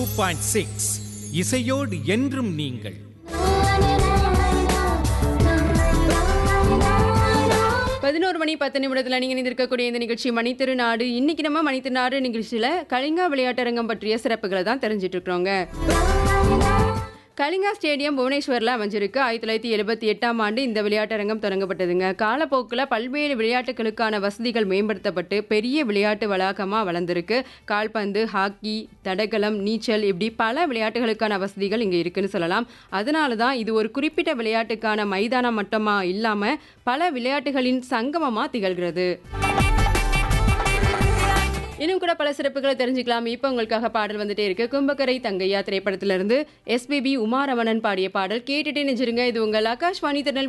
2.6 இசையோடு என்றும் நீங்கள். 11:10 நீங்க இணைந்திருக்கக்கூடிய இந்த நிகழ்ச்சி மணித்திருநாடு. இன்னைக்கு நம்ம மணித்திருநாடு நிகழ்ச்சியில கலிங்கா விளையாட்டரங்கம் பற்றிய சிறப்புகளை தான் தெரிஞ்சிட்டு இருக்கிறோங்க. கலிங்கா ஸ்டேடியம் புவனேஸ்வரில் அமைஞ்சிருக்கு. 1978ஆம் ஆண்டு இந்த விளையாட்டரங்கம் தொடங்கப்பட்டதுங்க. காலப்போக்கில் பல்வேறு விளையாட்டுகளுக்கான வசதிகள் மேம்படுத்தப்பட்டு பெரிய விளையாட்டு வளாகமாக வளர்ந்துருக்கு. கால்பந்து, ஹாக்கி, தடகளம், நீச்சல் இப்படி பல விளையாட்டுகளுக்கான வசதிகள் இங்கே இருக்குன்னு சொல்லலாம். அதனால தான் இது ஒரு குறிப்பிட்ட விளையாட்டுக்கான மைதானம் மட்டுமா இல்லாமல் பல விளையாட்டுகளின் சங்கமமாக திகழ்கிறது. இன்னும் கூட பல சிறப்புகளை தெரிஞ்சுக்கலாம். இப்போ உங்களுக்காக பாடல் வந்துட்டே இருக்கு. கும்பக்கரை தங்கையா திரைப்படத்திலிருந்து எஸ்பிபி உமாரமணன் பாடிய பாடல் கேட்டுட்டே நெஞ்சிருங்க. இது உங்கள் ஆகாஷ்வாணி திருநெல்வேலி